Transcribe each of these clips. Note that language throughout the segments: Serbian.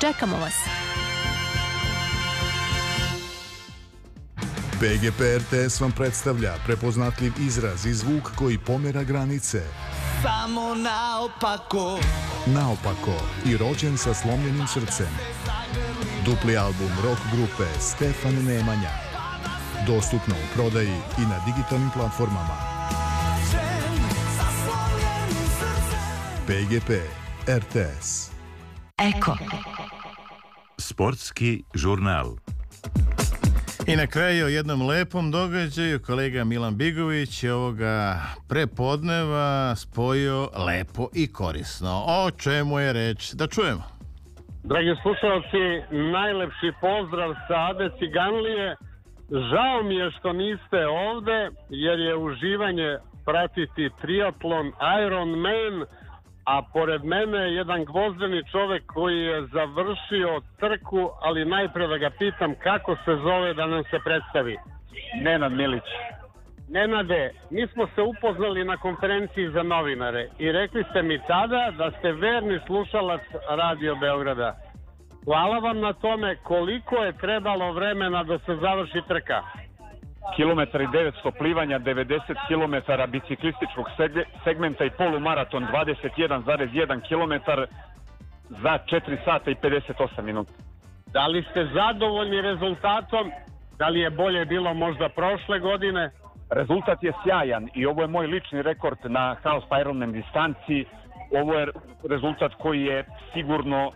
Čekamo vas! PGP RTS vam predstavlja prepoznatljiv izraz i zvuk koji pomera granice. Samo naopako. Naopako i rođen sa slomljenim srcem. Dupli album rock grupe Stefan Nemanja. Dostupno u prodaji i na digitalnim platformama. PGP RTS. Eko. Sportski žurnal. I na kraju o jednom lepom događaju kolega Milan Bigović je ovoga prepodneva spojio lepo i korisno. O čemu je reč? Da čujemo. Dragi slušalci, najlepši pozdrav sa Ade Ciganlije. Žao mi je što niste ovde, jer je uživanje pratiti triatlon Ironman, a pored mene je jedan gvozdeni čovek koji je završio trku, ali najpre da ga pitam kako se zove da nam se predstavi. Nenad Milić. Nenade, mi smo se upoznali na konferenciji za novinare i rekli ste mi tada da ste verni slušalac Radio Beograda. Hvala vam na tome. Koliko je trebalo vremena da se završi trka? Kilometar i 900 plivanja, 90 km biciklističkog segmenta i polumaraton 21,1 km za 4 sata i 58 minuta. Da li ste zadovoljni rezultatom? Da li je bolje bilo možda prošle godine? Rezultat je sjajan i ovo je moj lični rekord na half Ironman distanci. Ovo je rezultat koji je sigurno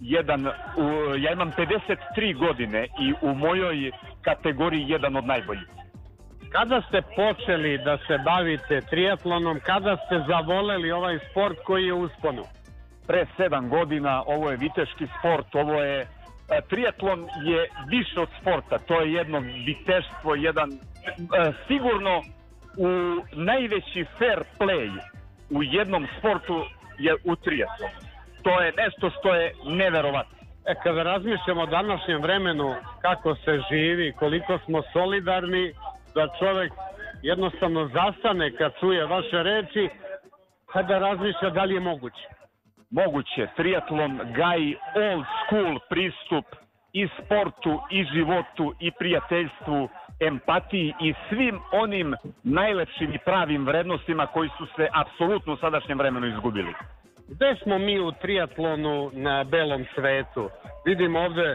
ja imam 53 godine i u mojoj kategoriji jedan od najboljih. Kada ste počeli da se bavite triatlonom, kada ste zavoleli ovaj sport koji je u usponu? Pre 7 godina, ovo je viteški sport, triatlon je više od sporta, to je jedno viteštvo, sigurno u najveći fair play u jednom sportu je u triatlonu. To je nešto što je neverovatno. Kada razmišljamo o današnjem vremenu, kako se živi, koliko smo solidarni, da čovjek jednostavno zastane kad čuje vaše reči, kada razmišlja da li je moguće. Moguće. Triatlon gaji old school pristup i sportu, i životu, i prijateljstvu, empatiji i svim onim najlepšim i pravim vrednostima koji su se apsolutno u sadašnjem vremenu izgubili. Gde smo mi u triatlonu na belom svetu? Vidimo ovde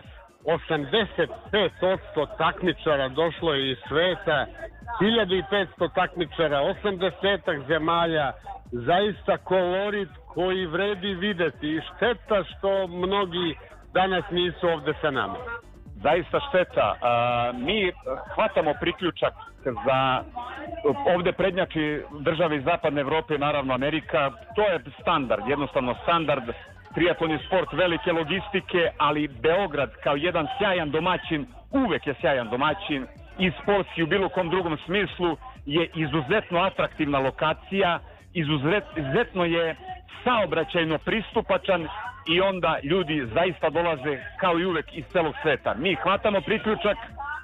85% takmičara došlo je iz sveta, 1500 takmičara, 80 zemalja, zaista kolorit koji vredi videti i šteta što mnogi danas nisu ovde sa nama. Zaista šteta. Mi hvatamo priključak za ovde prednjači države iz zapadne Evrope, naravno Amerika. To je standard, jednostavno standard. Triatlon je sport velike logistike, ali Beograd kao jedan sjajan domaćin, uvek je sjajan domaćin i sportski u bilo kom drugom smislu je izuzetno atraktivna lokacija, izuzetno je saobraćajno pristupačan i onda ljudi zaista dolaze kao i uvek iz celog sveta. Mi hvatamo priključak,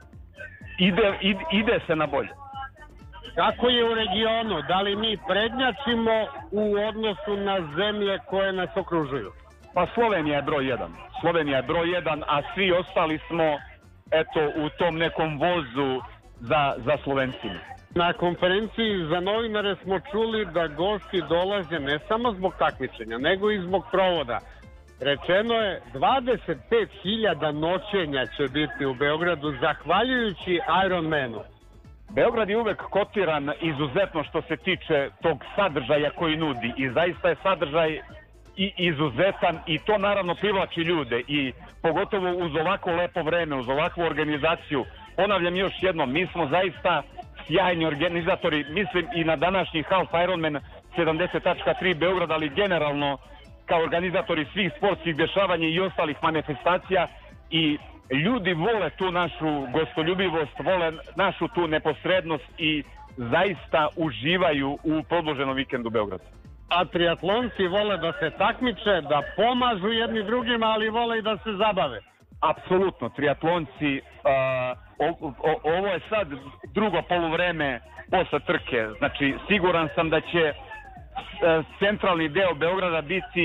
ide se na bolje. Kako je u regionu? Da li mi prednjačimo u odnosu na zemlje koje nas okružuju? Pa Slovenija je broj 1. Slovenija je broj 1, a svi ostali smo u tom nekom vozu za Slovencima. Na konferenciji za novinare smo čuli da gosti dolaze ne samo zbog takmičenja, nego i zbog provoda. Rečeno je 25.000 noćenja će biti u Beogradu zahvaljujući Ironmanu. Beograd je uvek kotiran izuzetno što se tiče tog sadržaja koji nudi i zaista je sadržaj i izuzetan i to naravno privlači ljude i pogotovo uz ovako lepo vreme, uz ovakvu organizaciju. Ponavljam još jednom, mi smo zaista sjajni organizatori, mislim i na današnji Half Ironman 70.3 Beograd, ali generalno kao organizatori svih sportskih dešavanja i ostalih manifestacija i ljudi vole tu našu gostoljubivost, vole našu tu neposrednost i zaista uživaju u produženom vikendu Beograda. A triatlonci vole da se takmiče, da pomažu jedni drugima, ali vole i da se zabave. Apsolutno, triatlonci, ovo je sad drugo poluvreme posle trke, znači siguran sam da će centralni deo Beograda biti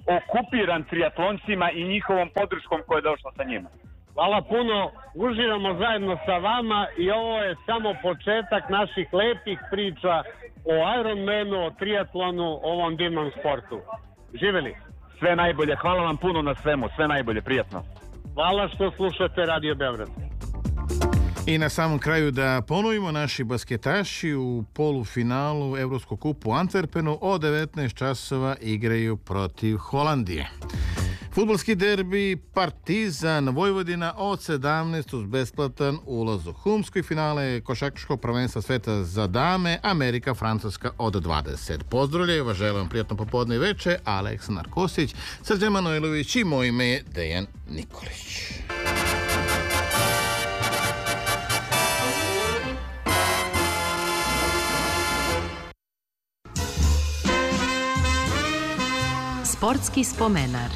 okupiran triatloncima i njihovom podrškom koja je došla sa njima. Hvala puno, uživamo zajedno sa vama i ovo je samo početak naših lepih priča o Ironmanu, o triatlonu, o ovom divnom sportu. Živeli! Sve najbolje, hvala vam puno na svemu, sve najbolje, prijatno. Hvala što slušate Radio Beograd. I na samom kraju da ponovimo, naši basketaši u polufinalu Evropskog kupa u Antwerpenu od 19 časova igraju protiv Holandije. Fudbalski derbi Partizan Vojvodina od 17 uz besplatan ulaz u Humsko i finale košarkaškog prvenstva sveta za dame Amerika Francuska od 20. Pozdravljaju vas, želim vam prijatno popodne i veče. Aleksandar Kosić, Srđan Manojlović i moje ime je Dejan Nikolić. Sportski spomenar.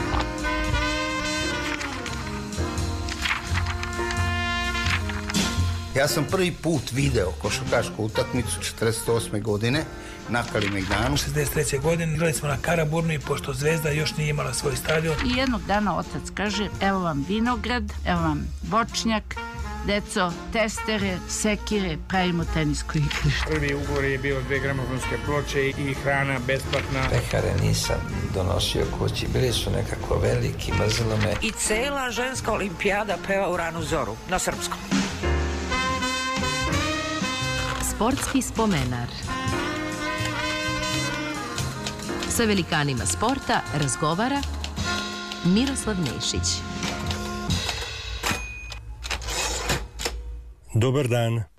Ja sam prvi put video košarkašku utakmicu 48. godine na Kalemegdanu. 63. godine igrali smo na Karaburnu i pošto Zvezda još nije imala svoj stadion. I jednog dana otac kaže, evo vam vinograd, evo vam voćnjak, deco, testere, sekire, pravimo tenisko igrište. Prvi ugovor je bio 2 gramofonske ploče i hrana besplatna. Pekare nisam donosio kući, bili su nekako veliki, mrzilo me. I cela ženska olimpijada peva u ranu zoru, na srpskom. Sportski spomenar. Sa velikanima sporta razgovara Miroslav Nešić. Dobar dan.